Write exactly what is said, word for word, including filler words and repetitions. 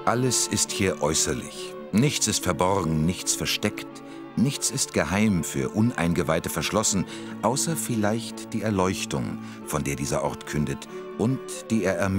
Alles ist hier äußerlich. Nichts ist verborgen, nichts versteckt. Nichts ist geheim, für Uneingeweihte verschlossen, außer vielleicht die Erleuchtung, von der dieser Ort kündet und die er ermöglicht.